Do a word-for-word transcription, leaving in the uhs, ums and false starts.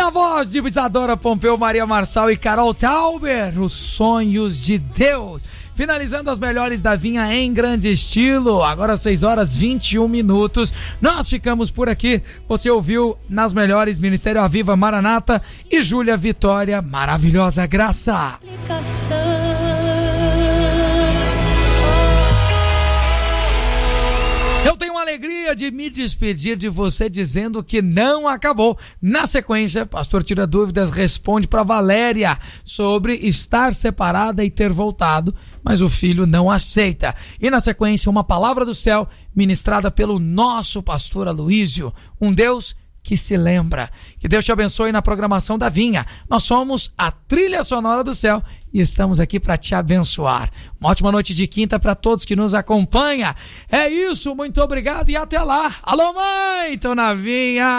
Na voz de Isadora Pompeu, Maria Marçal e Carol Tauber, Os Sonhos de Deus. Finalizando as melhores da Vinha em grande estilo, agora às seis horas e vinte e um minutos. Nós ficamos por aqui. Você ouviu nas melhores Ministério Aviva Maranata e Júlia Vitória, Maravilhosa Graça. Eu tenho a alegria de me despedir de você dizendo que não acabou. Na sequência, Pastor Tira Dúvidas responde para Valéria sobre estar separada e ter voltado, mas o filho não aceita. E na sequência, uma palavra do céu ministrada pelo nosso pastor Aloísio, um Deus que se lembra. Que Deus te abençoe na programação da Vinha. Nós somos a trilha sonora do céu e estamos aqui para te abençoar. Uma ótima noite de quinta para todos que nos acompanham. É isso, muito obrigado e até lá. Alô, mãe, tô na Vinha.